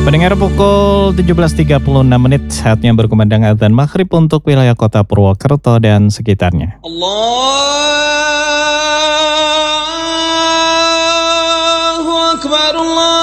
Pendengar pukul 17.36, saatnya berkumandang adzan maghrib untuk wilayah kota Purwokerto dan sekitarnya. Allahu Akbar, Allah.